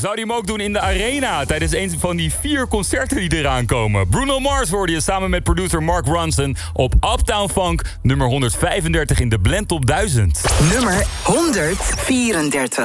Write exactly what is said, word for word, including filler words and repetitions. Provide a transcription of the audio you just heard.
zou hij hem ook doen in de arena tijdens een van die vier concerten die eraan komen. Bruno Mars hoorde je samen met producer Mark Ronson op Uptown Funk, nummer honderdvijfendertig in de Blend Top duizend. Nummer honderdvierendertig.